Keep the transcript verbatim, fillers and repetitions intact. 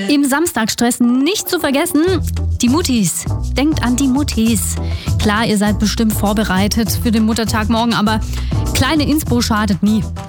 Im Samstagstress nicht zu vergessen, die Muttis. Denkt an die Muttis. Klar, ihr seid bestimmt vorbereitet für den Muttertag morgen, aber kleine Inspo schadet nie.